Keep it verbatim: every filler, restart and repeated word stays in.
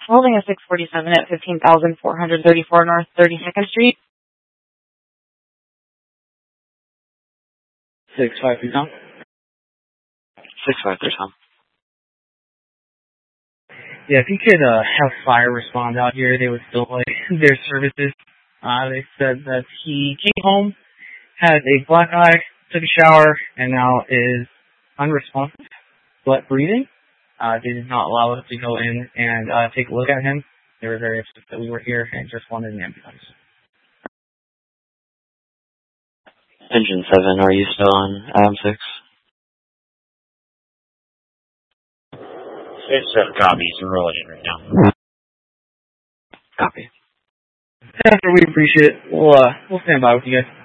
Holding a six forty-seven at fifteen thousand four hundred thirty-four North thirty-second Street. six five three Tom. six five three Tom. Yeah, if you could uh, have fire respond out here, they would still like their services. Uh, they said that he came home, had a black eye, took a shower, and now is unresponsive, but breathing. Uh, they did not allow us to go in and uh, take a look at him. They were very upset that we were here and just wanted an ambulance. Engine seven, are you still on I M six? Six seven copies. We're rolling in right now. Copy. After we appreciate it, we'll uh, we'll stand by with you guys.